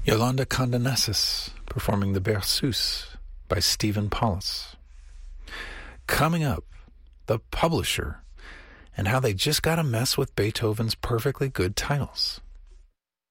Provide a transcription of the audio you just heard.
Yolanda Condonessis performing the Berceuse by Stephen Paulus. Coming up, the publisher and how they just got to mess with Beethoven's perfectly good titles.